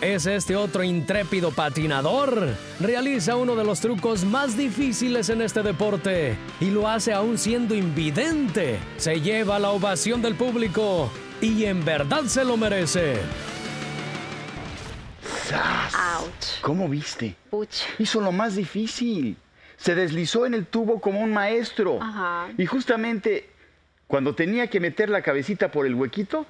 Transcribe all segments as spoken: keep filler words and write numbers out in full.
es este otro intrépido patinador. Realiza uno de los trucos más difíciles en este deporte y lo hace aún siendo invidente. Se lleva la ovación del público y en verdad se lo merece. ¡Sas! Ouch. ¿Cómo viste? Pucha. Hizo lo más difícil. Se deslizó en el tubo como un maestro. Ajá. Y justamente cuando tenía que meter la cabecita por el huequito,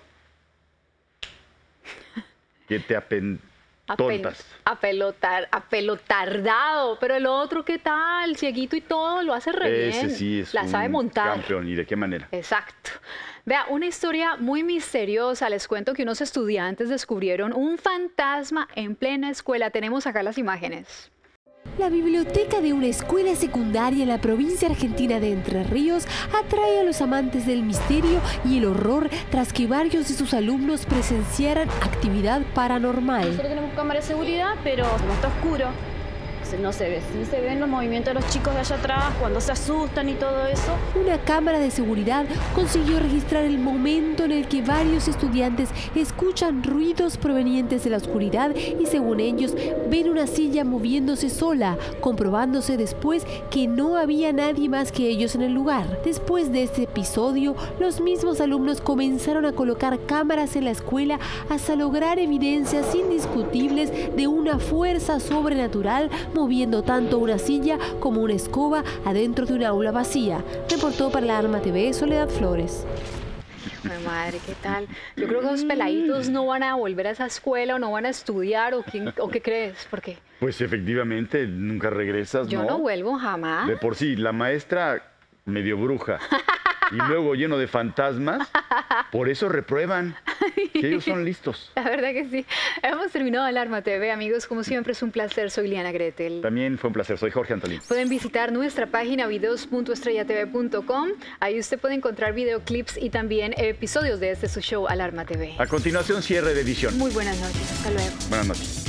que te apen... tontas. Apelotar, apelotardado. Pero el otro, ¿qué tal? Cieguito y todo, lo hace re Ese bien. sí es La un sabe montar. campeón. ¿Y de qué manera? Exacto. Vea, una historia muy misteriosa. Les cuento que unos estudiantes descubrieron un fantasma en plena escuela. Tenemos acá las imágenes. La biblioteca de una escuela secundaria en la provincia argentina de Entre Ríos atrae a los amantes del misterio y el horror tras que varios de sus alumnos presenciaran actividad paranormal. Nosotros tenemos cámara de seguridad, pero como está oscuro, no se ve. Sí se ven los movimientos de los chicos de allá atrás, cuando se asustan y todo eso. Una cámara de seguridad consiguió registrar el momento en el que varios estudiantes escuchan ruidos provenientes de la oscuridad y, según ellos, ven una silla moviéndose sola, comprobándose después que no había nadie más que ellos en el lugar. Después de este episodio, los mismos alumnos comenzaron a colocar cámaras en la escuela hasta lograr evidencias indiscutibles de una fuerza sobrenatural moviendo tanto una silla como una escoba adentro de una aula vacía. Reportó para la Alarma T V Soledad Flores. Ay, madre, ¿qué tal? Yo creo que los peladitos no van a volver a esa escuela o no van a estudiar. ¿O, quién, o qué crees? ¿Por qué? Pues efectivamente, nunca regresas, Yo ¿no? no vuelvo jamás. De por sí, la maestra medio bruja y luego lleno de fantasmas, por eso reprueban, que ellos son listos. La verdad que sí. Hemos terminado Alarma T V, amigos. Como siempre, es un placer. Soy Liana Gretel. También fue un placer. Soy Jorge Antolín. Pueden visitar nuestra página videos punto estrella t v punto com. Ahí usted puede encontrar videoclips y también episodios de este su show Alarma T V. A continuación, cierre de edición. Muy buenas noches. Hasta luego. Buenas noches.